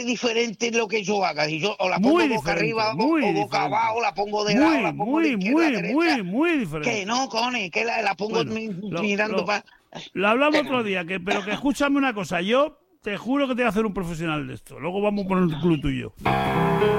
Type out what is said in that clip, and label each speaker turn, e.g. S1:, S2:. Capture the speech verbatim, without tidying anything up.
S1: diferente lo que yo haga. Si yo o la pongo
S2: Muy
S1: boca
S2: diferente,
S1: arriba o,
S2: muy
S1: o boca
S2: diferente.
S1: abajo, la pongo de lado,
S2: Muy,
S1: la pongo de
S2: muy,
S1: izquierda a
S2: muy,
S1: derecha.
S2: muy, muy diferente.
S1: Que no, Cone, que la, la pongo
S2: Bueno,
S1: mi-
S2: lo,
S1: mirando
S2: lo-
S1: para...
S2: lo hablamos otro día, que, pero que escúchame una cosa, yo te juro que te voy a hacer un profesional de esto. Luego vamos por el club tuyo.